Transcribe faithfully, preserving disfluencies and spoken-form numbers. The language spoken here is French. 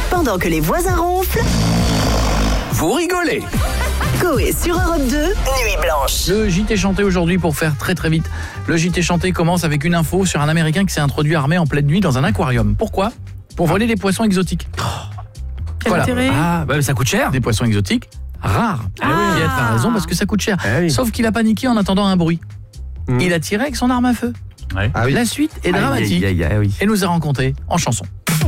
Pendant que les voisins ronflent, vous rigolez. Coé sur Europe deux, Nuit Blanche. Le J T chanté aujourd'hui pour faire très très vite. Le J T chanté commence avec une info sur un Américain qui s'est introduit armé en pleine nuit dans un aquarium. Pourquoi ? Pour voler des poissons exotiques. Quel intérêt ? Ah, bah, ça coûte cher. Des poissons exotiques rares. Ah oui. Pierre a raison parce que ça coûte cher. Ah oui. Sauf qu'il a paniqué en attendant un bruit. Mmh. Il a tiré avec son arme à feu. Ouais. Ah oui. La suite est dramatique Aïe, aïe, aïe, aïe, oui. et nous a raconté en chanson.